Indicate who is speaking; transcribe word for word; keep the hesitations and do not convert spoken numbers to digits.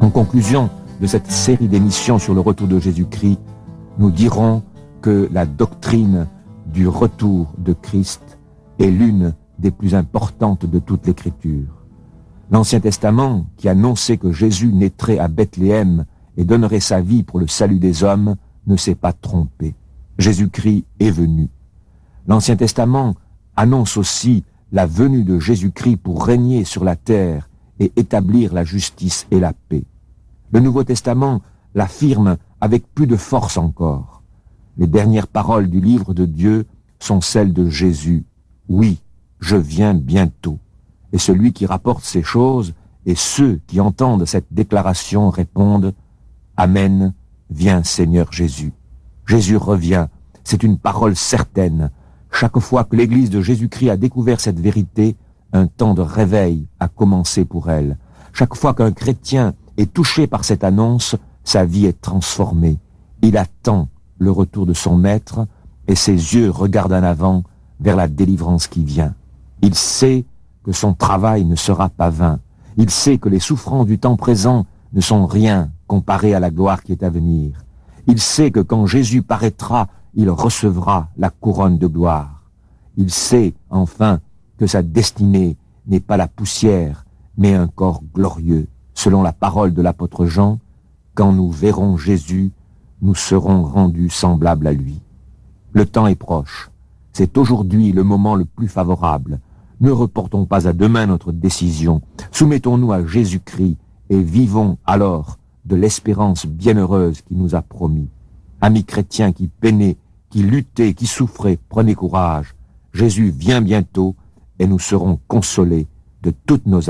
Speaker 1: En conclusion de cette série d'émissions sur le retour de Jésus-Christ, nous dirons que la doctrine du retour de Christ est l'une des plus importantes de toute l'Écriture. L'Ancien Testament, qui annonçait que Jésus naîtrait à Bethléem et donnerait sa vie pour le salut des hommes, ne s'est pas trompé. Jésus-Christ est venu. L'Ancien Testament annonce aussi la venue de Jésus-Christ pour régner sur la terre et établir la justice et la paix. Le Nouveau Testament l'affirme avec plus de force encore. Les dernières paroles du livre de Dieu sont celles de Jésus. Oui, je viens bientôt. Et celui qui rapporte ces choses et ceux qui entendent cette déclaration répondent « Amen, viens Seigneur Jésus ». Jésus revient, c'est une parole certaine. Chaque fois que l'Église de Jésus-Christ a découvert cette vérité, un temps de réveil a commencé pour elle. Chaque fois qu'un chrétien est touché par cette annonce, sa vie est transformée. Il attend le retour de son maître et ses yeux regardent en avant vers la délivrance qui vient. Il sait que son travail ne sera pas vain. Il sait que les souffrances du temps présent ne sont rien comparées à la gloire qui est à venir. Il sait que quand Jésus paraîtra, il recevra la couronne de gloire. Il sait, enfin, que sa destinée n'est pas la poussière, mais un corps glorieux. Selon la parole de l'apôtre Jean, quand nous verrons Jésus, nous serons rendus semblables à lui. Le temps est proche. C'est aujourd'hui le moment le plus favorable. Ne reportons pas à demain notre décision. Soumettons-nous à Jésus-Christ et vivons alors de l'espérance bienheureuse qu'il nous a promis. Amis chrétiens qui peinaient, qui luttaient, qui souffraient, prenez courage. Jésus vient bientôt et nous serons consolés de toutes nos